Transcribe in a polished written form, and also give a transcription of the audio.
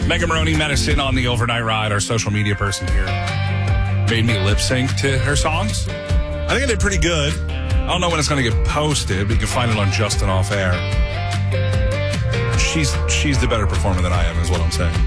Megan Maroney Medicine on the Overnight Ride, our social media person here, made me lip sync to her songs. I think I did pretty good. I don't know when it's going to get posted, but you can find it on Justin Off Air. She's the better performer than I am, is what I'm saying.